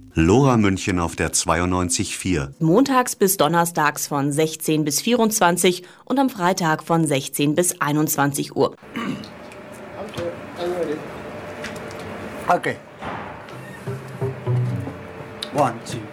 Lora München auf der 92.4. Montags bis donnerstags von 16 bis 24 und am Freitag von 16 bis 21 Uhr. Okay. 1, 2.